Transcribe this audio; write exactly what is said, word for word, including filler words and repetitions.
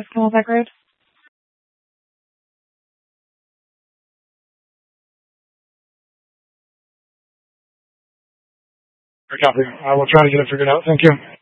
West Camelback Road. Copy. I will try to get it figured out. Thank you.